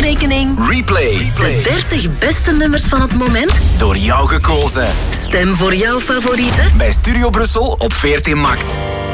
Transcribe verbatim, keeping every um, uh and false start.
muziekrekening. Replay. De dertig beste nummers van het moment. Door jou gekozen. Stem voor jouw favorieten. Bij Studio Brussel op veertien Max.